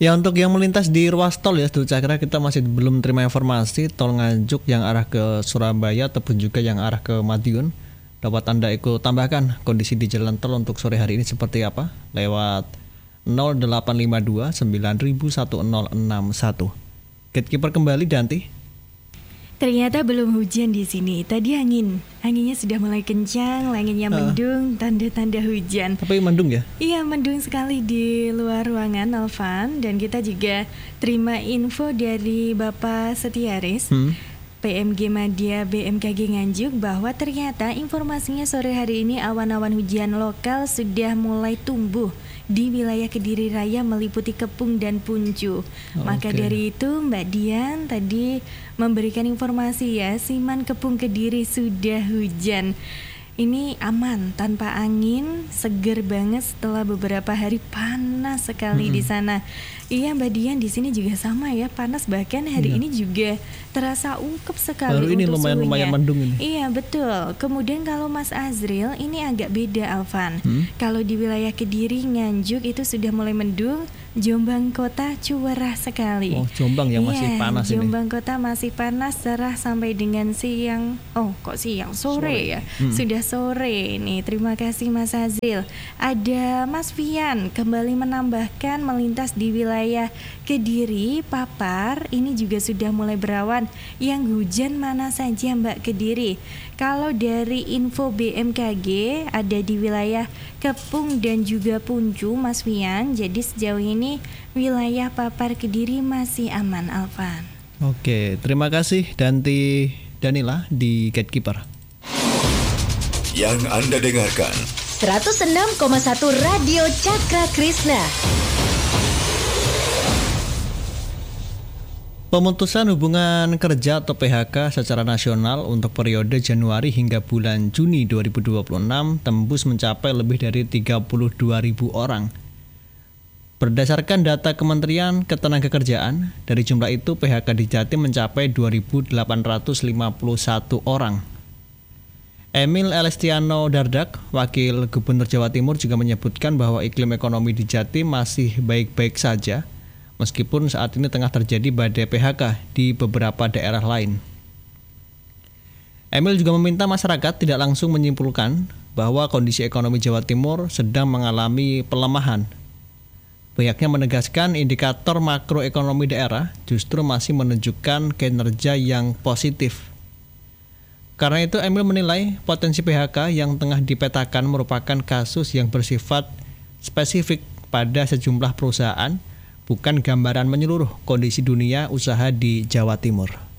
Ya, untuk yang melintas di ruas tol ya, saya kira kita masih belum terima informasi tol Nganjuk yang arah ke Surabaya ataupun juga yang arah ke Madiun. Dapat Anda ikut tambahkan kondisi di jalan tol untuk sore hari ini seperti apa? Lewat 0852 9000 1061. Gatekeeper kembali, Danti. Ternyata belum hujan di sini. Tadi anginnya sudah mulai kencang, langitnya mendung, tanda-tanda hujan. Tapi mendung ya? Iya, mendung sekali di luar ruangan, Alvan. Dan kita juga terima info dari Bapak Setiaris, PMG Madya BMKG Nganjuk, bahwa ternyata informasinya sore hari ini awan-awan hujan lokal sudah mulai tumbuh di wilayah Kediri Raya meliputi Kepung dan Puncu. Maka dari itu Mbak Dian tadi memberikan informasi ya, Siman Kepung Kediri sudah hujan. Ini aman, tanpa angin, seger banget setelah beberapa hari panas sekali di sana. Iya Mbak Dian, di sini juga sama ya, panas, bahkan hari ini juga terasa ungkep sekali. Baru ini untuk lumayan mendung ini. Iya betul. Kemudian kalau Mas Azril, ini agak beda Alvan. Kalau di wilayah Kediri, Nganjuk itu sudah mulai mendung, Jombang Kota cerah sekali. Oh, Jombang yang masih panas ini. Jombang Kota masih panas, cerah sampai dengan siang. Oh, kok siang? Sore ya? Sudah sore nih. Terima kasih Mas Azril. Ada Mas Fian kembali menambahkan melintas di wilayah Kediri, Papar, ini juga sudah mulai berawan. Yang hujan mana saja Mbak Kediri? Kalau dari info BMKG ada di wilayah Kepung dan juga Puncu, Mas Fian. Jadi sejauh ini wilayah Papar Kediri masih aman, Alvan. Oke, terima kasih Danti Danila di Gatekeeper. Yang Anda dengarkan 106,1 Radio Cakra Krishna. Pemutusan hubungan kerja atau PHK secara nasional untuk periode Januari hingga bulan Juni 2026 tembus mencapai lebih dari 32.000 orang. Berdasarkan data Kementerian Ketenagakerjaan, dari jumlah itu PHK di Jatim mencapai 2.851 orang. Emil Elestiano Dardak, Wakil Gubernur Jawa Timur, juga menyebutkan bahwa iklim ekonomi di Jatim masih baik-baik saja, meskipun saat ini tengah terjadi badai PHK di beberapa daerah lain. Emil juga meminta masyarakat tidak langsung menyimpulkan bahwa kondisi ekonomi Jawa Timur sedang mengalami pelemahan. Pihaknya menegaskan indikator makroekonomi daerah justru masih menunjukkan kinerja yang positif. Karena itu Emil menilai potensi PHK yang tengah dipetakan merupakan kasus yang bersifat spesifik pada sejumlah perusahaan, bukan gambaran menyeluruh kondisi dunia usaha di Jawa Timur.